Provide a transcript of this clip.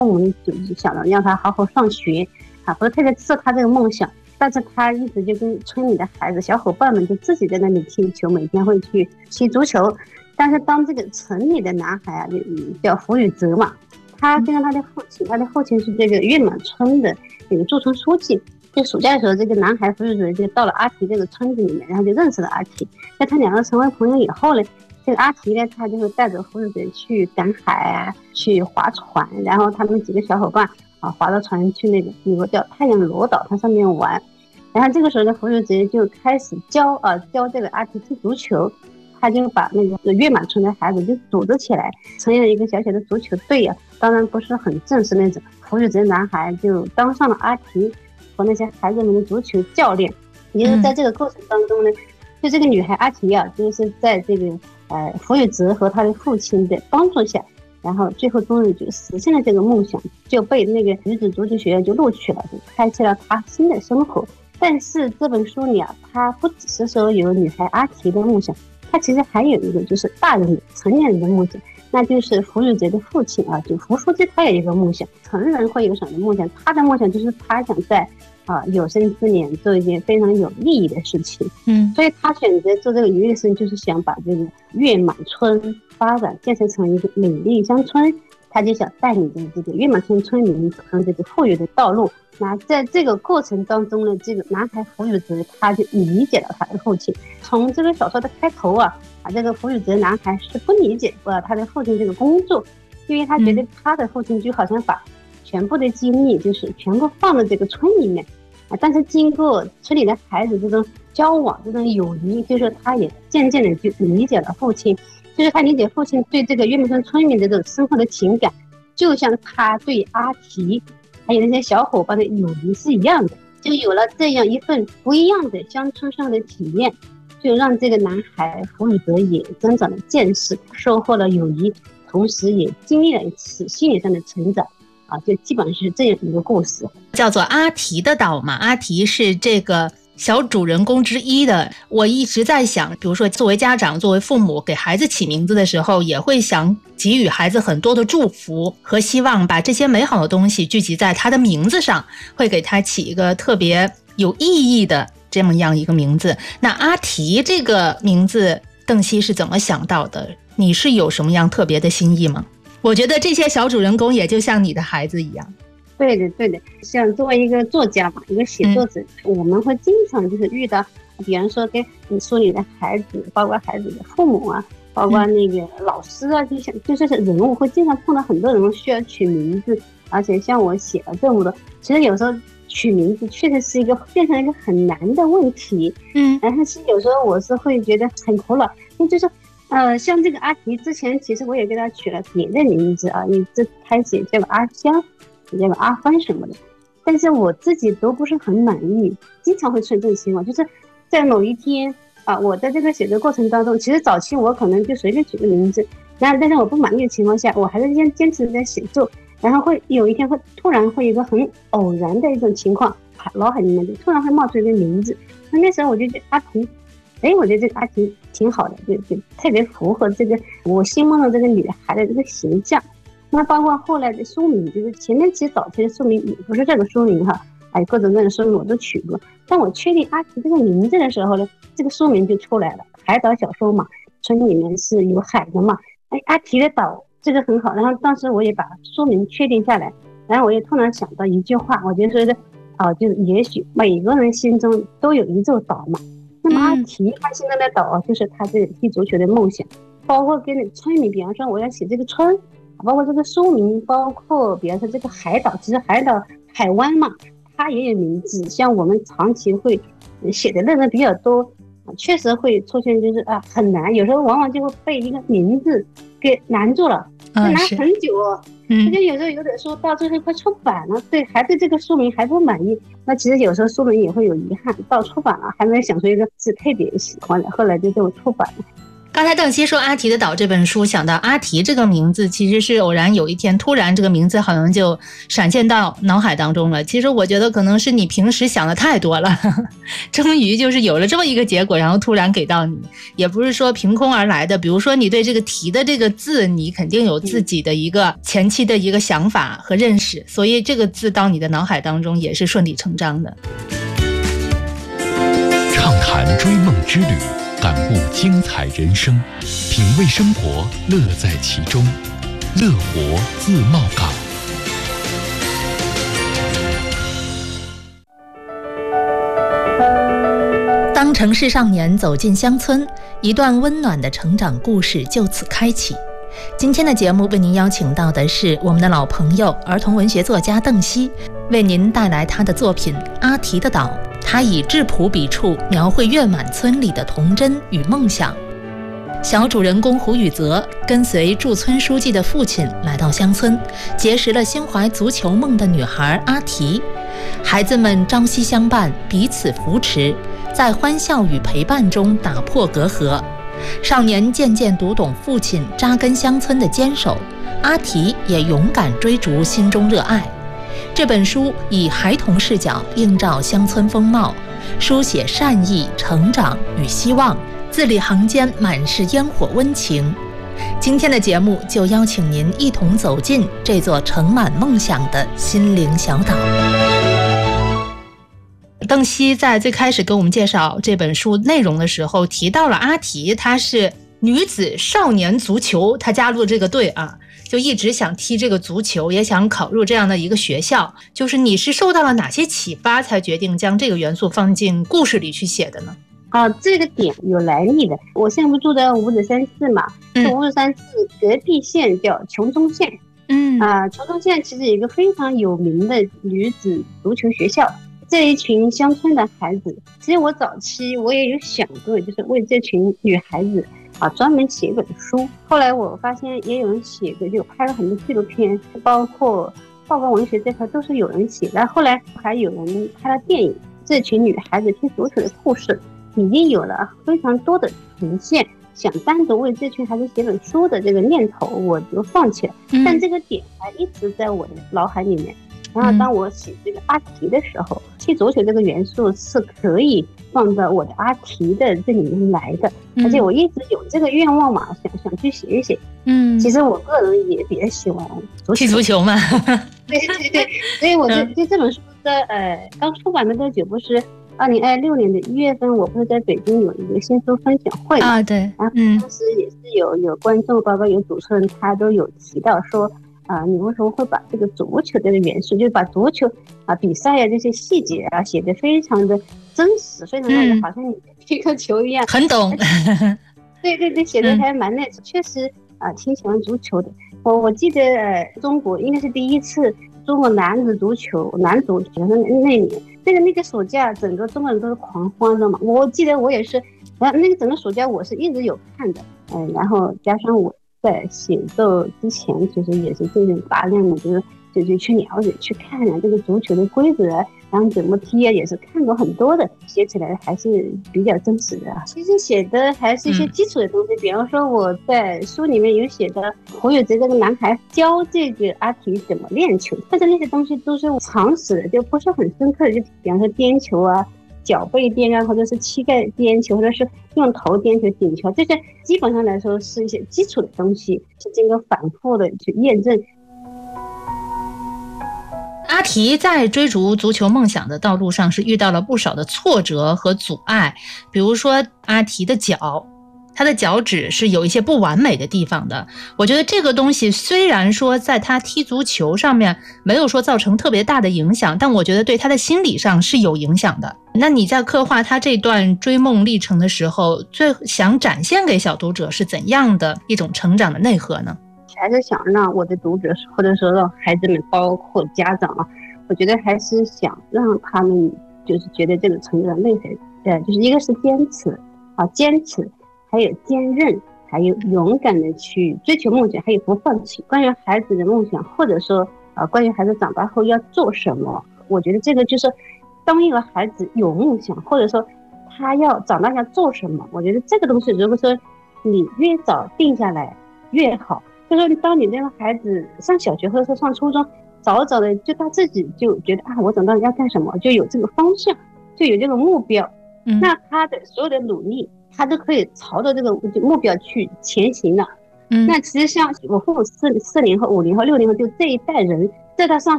父母就想着让他好好上学啊，不是特别支持他这个梦想。但是他一直就跟村里的孩子小伙伴们就自己在那里踢球，每天会去踢足球。但是当这个城里的男孩啊，就叫胡宇哲嘛，他跟着他的父亲是这个月满村的这个驻村书记。就暑假的时候，这个男孩胡宇哲就到了阿提这个村子里面，然后就认识了阿提。在他两个成为朋友以后呢，这个阿提呢，他就会带着胡宇哲去赶海啊，去划船，然后他们几个小伙伴啊，划着船去那个有个叫太阳罗岛，它上面玩。然后这个时候呢，胡宇哲就开始教这个阿提踢足球。他就把那个月满村的孩子就组织起来，成立了一个小小的足球队啊，当然不是很正式那种。胡宇哲男孩就当上了阿提和那些孩子们的足球教练。也就是在这个过程当中呢，就这个女孩阿提啊，就是在这个胡宇哲和他的父亲的帮助下，然后最后终于就实现了这个梦想，就被那个女子足球学院就录取了，就开启了他新的生活。但是这本书里啊，他不只是说有女孩阿提的梦想，他其实还有一个就是大人的成年人的梦想，那就是胡宇哲的父亲啊，就胡书记，他有一个梦想。成人会有什么梦想？他的梦想就是他想在有生之年做一件非常有意义的事情。所以他选择做这个有意义的事情，就是想把这个月满村发展建设成一个美丽乡村。他就想带领着这个月满村村民走上这个富裕的道路。那在这个过程当中呢，这个男孩胡宇哲他就理解了他的父亲。从这个小说的开头啊，这个胡宇哲男孩是不理解他的父亲这个工作，因为他觉得他的父亲就好像把全部的精力就是全部放在这个村里面啊。但是经过村里的孩子这种交往，这种友谊，就是他也渐渐的就理解了父亲。就是他理解父亲对这个月满村村民的这种深厚的情感，就像他对阿提还有那些小伙伴的友谊是一样的，就有了这样一份不一样的乡村上的体验，就让这个男孩胡宇哲也增长了见识，收获了友谊，同时也经历了一次心理上的成长啊，就基本上是这样一个故事。 叫做阿提的岛嘛，阿提是这个小主人公之一的。我一直在想，比如说作为家长作为父母给孩子起名字的时候，也会想给予孩子很多的祝福和希望，把这些美好的东西聚集在他的名字上，会给他起一个特别有意义的这么样一个名字。那阿提这个名字邓希是怎么想到的？你是有什么样特别的心意吗？我觉得这些小主人公也就像你的孩子一样。 对的，像作为一个作家嘛，一个写作者，我们会经常就是遇到，比方说跟你书里的孩子，包括孩子的父母啊，包括那个老师啊，就是人物会经常碰到很多人需要取名字，而且像我写了这么多，其实有时候取名字确实是变成一个很难的问题。然后是有时候我是会觉得很苦恼，就是像这个阿提之前，其实我也给他取了别的名字啊，一直开始叫阿香，叫阿欢什么的，但是我自己都不是很满意，经常会出现这种情况，就是在某一天啊，我在这个写作过程当中，其实早期我可能就随便取个名字，然后但是我不满意的情况下，我还是坚持在写作，然后会有一天会突然会有一个很偶然的一种情况，脑海里面就突然会冒出一个名字，那时候我就觉得阿提，我觉得这个阿提挺好的，就特别符合这个我心目中这个女孩的这个形象。那包括后来的书名，就是前面其实早期的书名也不是这个书名哈，各种各样的书名我都取过。当我确定阿提这个名字的时候呢，这个书名就出来了，海岛小说嘛，村里面是有海的嘛，阿提的岛这个很好。然后当时我也把书名确定下来，然后我也突然想到一句话，我就说的就是也许每个人心中都有一座岛嘛。那么阿提他现在的岛就是他这个踢足球的梦想，包括跟村民，比方说我要写这个村，包括这个书名，包括比方说这个海岛，其实海岛海湾嘛，它也有名字。像我们长期会写的内容比较多，确实会出现就是很难，有时候往往就会被一个名字给难住了，难很久哦。就有时候有点说到最后快出版了，还对这个书名还不满意，那其实有时候书名也会有遗憾，到出版了还没有想出一个字特别喜欢的，后来就这么出版了。 刚才邓希说《阿提的岛》这本书，想到阿提这个名字，其实是偶然有一天突然这个名字好像就闪现到脑海当中了。其实我觉得可能是你平时想的太多了，终于就是有了这么一个结果，然后突然给到你，也不是说凭空而来的。比如说你对这个提的这个字，你肯定有自己的一个前期的一个想法和认识，所以这个字到你的脑海当中也是顺理成章的。 畅谈追梦之旅，感悟精彩人生，品味生活，乐在其中。乐活自贸港。 当城市少年走进乡村，一段温暖的成长故事就此开启。今天的节目为您邀请到的是我们的老朋友，儿童文学作家邓希，为您带来他的作品《阿提的岛》。他以质朴笔触描绘月满村里的童真与梦想。小主人公胡宇泽跟随驻村书记的父亲来到乡村，结识了心怀足球梦的女孩阿提。孩子们朝夕相伴，彼此扶持，在欢笑与陪伴中打破隔阂。少年渐渐读懂父亲扎根乡村的坚守，阿提也勇敢追逐心中热爱。这本书以孩童视角映照乡村风貌，书写善意、成长与希望，字里行间满是烟火温情。今天的节目就邀请您一同走进这座盛满梦想的心灵小岛。邓希在最开始给我们介绍这本书内容的时候提到了阿提，她是女子少年足球，她加入这个队啊，就一直想踢这个足球，也想考入这样的一个学校。就是你是受到了哪些启发才决定将这个元素放进故事里去写的呢？ 这个点有来历的。我现在不住在五指山市嘛，五指山市隔壁县叫琼中县。琼中县其实有一个非常有名的女子足球学校。这一群乡村的孩子，其实我早期我也有想过，就是为这群女孩子专门写一本书。后来我发现也有人写的，就拍了很多纪录片，包括报告文学这块都是有人写的。后来还有人拍了电影，这群女孩子踢足球的故事已经有了非常多的呈现。想单独为这群孩子写本书的这个念头我就放弃了，但这个点还一直在我的脑海里面。然后当我写这个阿提的时候，踢足球这个元素是可以放到我的阿提的这里面来的，而且我一直有这个愿望嘛，想去写一写。其实我个人也比较喜欢踢足球嘛。 对，所以我就这本书的刚出版的多久，不是2026年的1月份，我不是在北京有一个新书分享会嘛？对，然后当时也是有观众，包括有主持人，他都有提到说。你为什么会把这个足球这个元素，就是把足球比赛这些细节写得非常的真实，非常的好像你踢个球一样， 很懂。 对，写的还蛮那确实挺喜欢足球的。我记得中国应该是第一次中国男足球那年，那个暑假整个中国人都是狂欢的嘛。我记得我也是，那个整个暑假我是一直有看的，然后加上我在写作之前，其实也是这种大量的就是去了解、去看这个足球的规则，然后怎么踢也是看过很多的，写起来还是比较真实的。其实写的还是一些基础的东西，比方说我在书里面有写的胡友泽这个男孩教这个阿提怎么练球，但是那些东西都是常识的，就不是很深刻的，就比方说颠球脚背颠或者是膝盖颠球，或者是用头颠球、顶球，这些基本上来说是一些基础的东西，是经过反复的去验证。 阿提在追逐足球梦想的道路上是遇到了不少的挫折和阻碍，比如说阿提的脚，他的脚趾是有一些不完美的地方的。我觉得这个东西虽然说在他踢足球上面没有说造成特别大的影响，但我觉得对他的心理上是有影响的。那你在刻画他这段追梦历程的时候，最想展现给小读者是怎样的一种成长的内核呢？ 还是想让我的读者，或者说让孩子们，包括家长我觉得还是想让他们就是觉得这个成长内核，就是一个是坚持，还有坚韧，还有勇敢的去追求梦想，还有不放弃。关于孩子的梦想，或者说关于孩子长大后要做什么，我觉得这个就是当一个孩子有梦想，或者说他要长大要做什么，我觉得这个东西如果说你越早定下来越好。就说当你这个孩子上小学或者说上初中，早早的就他自己就觉得我长大要干什么，就有这个方向，就有这个目标，那他的所有的努力他都可以朝着这个目标去前行了。那其实像我父母40后、50后、60后就这一代人，在他上